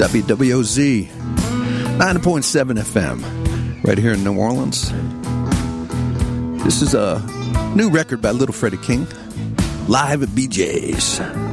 WWOZ 90.7 FM right here in New Orleans. This is a new record by Little Freddie King, live at BJ's.